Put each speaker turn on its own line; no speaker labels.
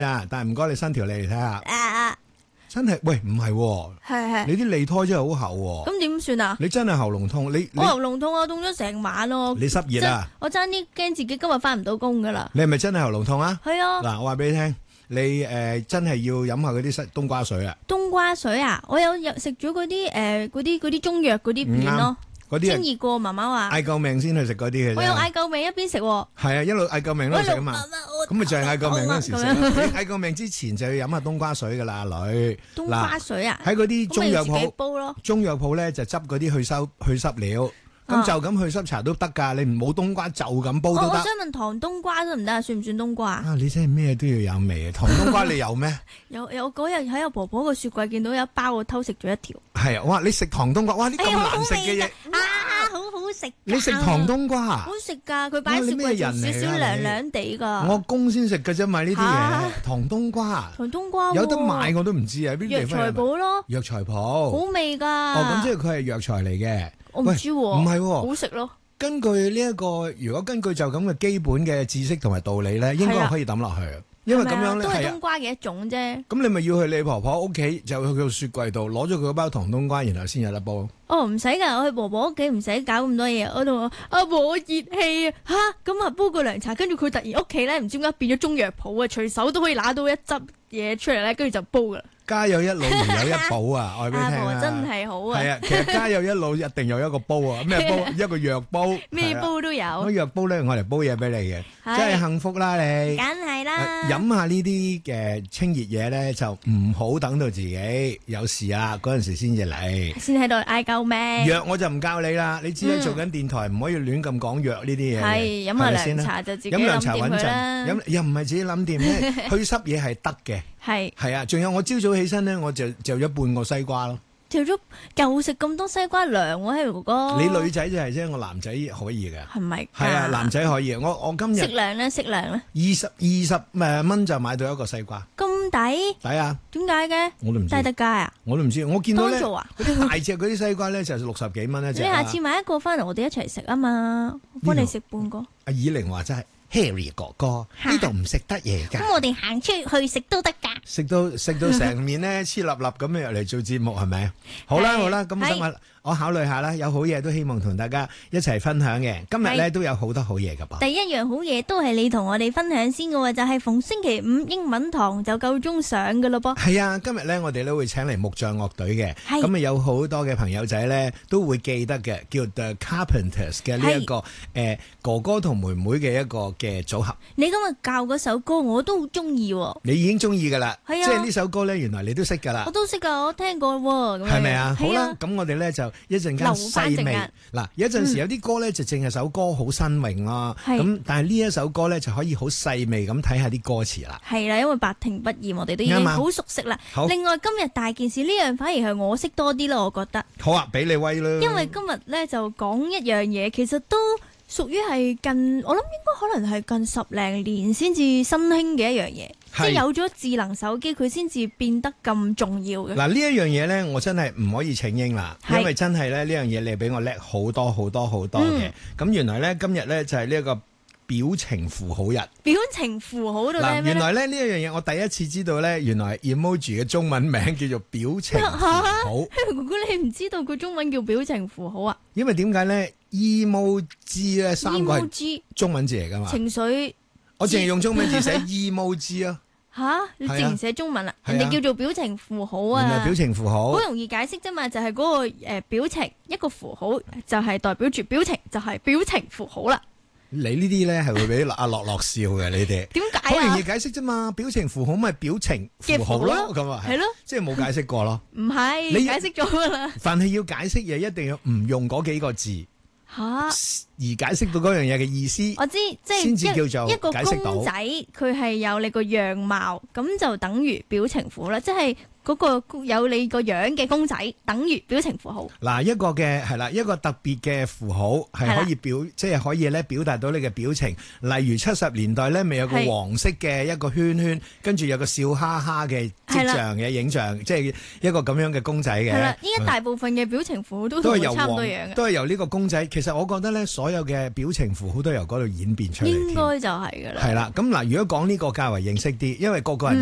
啊，但係唔該你伸條脷嚟睇下。真係，喂，唔係喎，
係
你啲脷苔真係好厚喎。
咁點算啊？
你真係喉嚨痛，
我喉嚨痛啊，痛咗成晚咯。
你濕熱啊？
我爭啲驚自己今日翻唔到工噶啦。
你係咪真係喉嚨痛啊？
係啊。
嗱，我話俾你聽，你真係要飲下嗰啲冬瓜水啊。
冬瓜水啊？我有食咗嗰啲中藥嗰啲片咯。清熱過，媽媽話
嗌救命先去食嗰啲嘅啫。
我有嗌救命一邊食。
係啊，一路嗌救命一路食啊嘛。咁咪就係嗌救命嗰陣時食。你嗌救命之前就要飲下冬瓜水噶啦，阿女。
冬瓜水啊？
喺嗰啲中藥鋪
煲咯。
中藥鋪咧就執嗰啲去濕料，咁就咁去濕茶都得噶。你唔冇冬瓜就咁煲都得。
我想問糖冬瓜得唔得啊？算唔算冬瓜啊？
你真係咩都要有味啊！糖冬瓜你有咩？
有嗰日喺我婆婆個雪櫃見到有一包，我偷食咗一條。
係啊！哇！你食糖冬瓜，哇！啲咁難食嘅嘢
好好食。
你食糖冬瓜
好食噶，佢擺雪櫃仲少少涼涼地噶。
我公先食嘅啫嘛，呢啲嘢。糖冬瓜。
糖冬瓜
有得買我都唔知啊！邊地方有？
藥材鋪咯。
藥材鋪。
好味噶。
咁即係佢係藥材嚟嘅。
我唔知喎。
唔係喎。
好食咯。
根據呢一個，如果根據就咁嘅基本嘅知識同埋道理咧，應該可以抌落去。因為咁樣咧，
都係冬瓜嘅一種啫。
咁你咪要去你婆婆屋企，就去佢個雪櫃度攞咗佢嗰包糖冬瓜，然後先有得煲。
哦，唔使噶，我去婆婆屋企唔使搞咁多嘢。我同我阿婆我熱氣啊，咁啊煲個涼茶，跟住佢突然屋企咧唔知點解變咗中藥鋪啊，隨手都可以拿到一汁嘢出嚟咧，跟住就煲噶啦。
家有一老，如有一寶啊！我話俾你聽
阿婆真係好啊！
係啊，其實家有一老，一定有一個煲啊！咩煲？一個藥煲。
咩煲都有。
嗰藥煲咧，我嚟煲嘢俾你嘅，真係幸福啦你。
梗係啦。
飲下呢啲嘅清熱嘢咧，就唔好等到自己有事啊嗰陣時先至嚟。
先喺度嗌救命。
藥我就唔教你啦，你知啦，做緊電台唔可以亂咁講藥呢啲嘢。
係飲下涼茶就自己諗掂佢啦。
又唔係自己諗掂咧，去濕嘢係得嘅。係啊，仲有我朝早起身咧，我就咗半個西瓜咯。掉咗
夠食咁多西瓜涼喎，希哥哥。
你女仔就係啫，我男仔可以嘅。
係咪？
係啊，男仔可以。我今日
適量咧
，20蚊就買到一個西瓜。
咁抵？
抵啊！
點解嘅？
我都唔知。
低得街啊？
我都唔知。我見到咧，
多做啊？
嗰啲大隻嗰啲西瓜咧就60幾蚊一隻。
你下次買一個翻嚟，我哋一齊食啊嘛，幫你食半個。
阿以玲話真係。Harry 哥哥呢度唔食得嘢㗎，
咁我哋行出去食都得㗎。
食到成面咧黐立立咁樣入嚟做節目係咪？好啦，咁我考慮下啦，有好嘢都希望同大家一齊分享嘅。今日咧都有好多好嘢㗎噃。第
一樣好嘢都係你同我哋分享先嘅喎，就係逢星期五英文堂就夠鐘上㗎咯噃。係
啊，今日咧我哋都會請嚟木匠樂隊嘅，咁啊有好多嘅朋友仔咧都會記得嘅，叫 The Carpenters 嘅呢一個哥哥同妹妹嘅一個嘅組合。
你今日教嗰首歌我都好中意喎。
你已經中意㗎啦，
係啊，
即係呢首歌咧原來你都識㗎啦。
我都識㗎，我聽過喎。
係咪啊？好啦，咁我哋咧就一陣間細味嗱，有陣時有啲歌咧就淨係首歌好新穎啦，咁但係呢一首歌咧就可以好細味咁睇下啲歌詞啦。
係啦，因為百聽不厭，我哋都已經好熟悉啦。另外今日大件事呢樣反而係我識多啲咯，我覺得。好啊，俾你威啦。因為今日咧就講一樣嘢，其實都屬於係近，我諗應該可能係近10零年先至新興嘅一樣嘢。即係有咗智能手機，佢先至變得咁重要嘅。嗱，呢一樣嘢咧，我真係唔可以請纓啦，因為真係咧呢樣嘢你比我叻好多好多好多嘅。咁原來咧今日咧就係呢一個表情符號日。表情符號度咧，原來咧呢一樣嘢我第一次知道咧，原來 emoji 嘅中文名叫做表情符號。哥哥，你唔知道佢中文叫表情符號啊？因為點解咧 emoji 咧3個係中文字嚟噶嘛？情緒。我淨係用中文字寫 emoji 啊！吓，你自然寫中文啦，人哋叫做表情符號啊！原來表情符號好容易解釋啫嘛，就係嗰個表情一個符號就係代表住表情，就係表情符號啦。你呢啲咧係會俾阿樂樂笑嘅，你哋點解啊？好容易解釋啫嘛，表情符號咪表情符號咯，咁啊係咯，即係冇解釋過咯。唔係，你解釋咗噶啦。凡係要解釋嘢，一定要唔用嗰幾個字。吓，而解釋到嗰樣嘢嘅意思，我知，即係先至叫做一個公仔，佢係有你個樣貌，咁就等於表情符啦，即係嗰個有你個樣嘅公仔，等於表情符號。嗱，一個嘅係啦，一個特別嘅符號係可以即係可以咧表達到你嘅表情。例如70年代咧，咪有個黃色嘅一個圈圈，跟住有個笑哈哈嘅跡象嘅影像，即係一個咁樣嘅公仔嘅。係啦，依家大部分嘅表情符號都同佢差唔多樣嘅，都係由呢個公仔。其實我覺得咧，所
所有嘅表情符號都由嗰度演變出嚟。
應該就係㗎啦。
係啦，咁嗱，如果講呢個較為認識啲，因為個人